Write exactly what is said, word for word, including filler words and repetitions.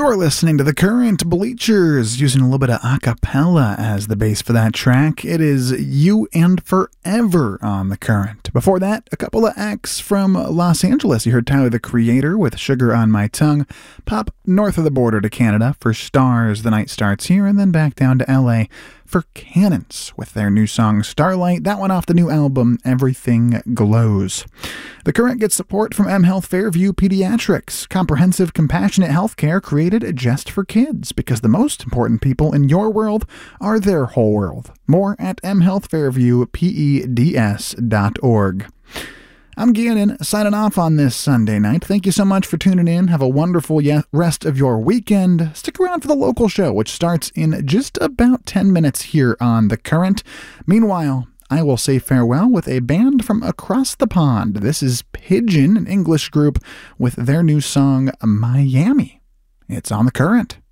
You're listening to The Current, Bleachers, using a little bit of a cappella as the bass for that track. It is You and Forever on The Current. Before that, a couple of acts from Los Angeles. You heard Tyler, the Creator, with Sugar on My Tongue. Pop north of the border to Canada for Stars, The Night Starts Here, and then back down to L A for Cannons with their new song Starlight, that one off the new album Everything Glows. The Current gets support from M Health Fairview Pediatrics, comprehensive, compassionate healthcare created just for kids, because the most important people in your world are their whole world. More at m health fairview peds dot org. I'm Gannon, signing off on this Sunday night. Thank you so much for tuning in. Have a wonderful rest of your weekend. Stick around for the local show, which starts in just about ten minutes here on The Current. Meanwhile, I will say farewell with a band from across the pond. This is Pigeon, an English group, with their new song, Miami. It's on The Current.